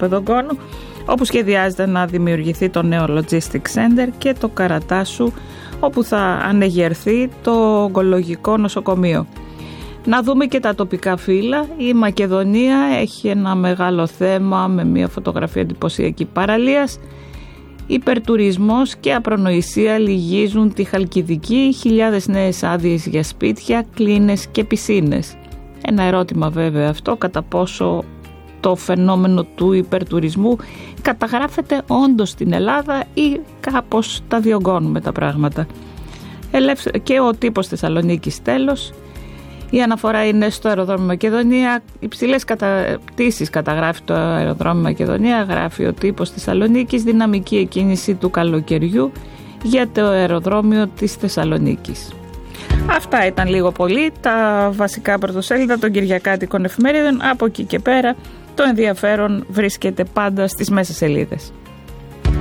Πεδογκόνου, όπου σχεδιάζεται να δημιουργηθεί το νέο Logistics Center, και το Καρατάσου, όπου θα ανεγερθεί το ογκολογικό νοσοκομείο. Να δούμε και τα τοπικά φύλλα. Η Μακεδονία έχει ένα μεγάλο θέμα με μια φωτογραφία εντυπωσιακή παραλίας. Υπερτουρισμός και απρονοησία λυγίζουν τη Χαλκιδική, χιλιάδες νέες άδειες για σπίτια, κλίνες και πισίνες. Ένα ερώτημα βέβαια αυτό, κατά πόσο το φαινόμενο του υπερτουρισμού καταγράφεται όντως στην Ελλάδα ή κάπως τα διωγγώνουμε τα πράγματα. Και ο τύπος Θεσσαλονίκης τέλος. Η αναφορά είναι στο αεροδρόμιο Μακεδονία. Υψηλές πτήσεις καταγράφει το αεροδρόμιο Μακεδονία. Γράφει ο τύπος Θεσσαλονίκης. Δυναμική εκκίνηση του καλοκαιριού για το αεροδρόμιο της Θεσσαλονίκης. Αυτά ήταν λίγο πολύ τα βασικά πρωτοσέλιδα των κυριακάτικων εφημερίδων. Από εκεί και πέρα το ενδιαφέρον βρίσκεται πάντα στις μέσες σελίδες.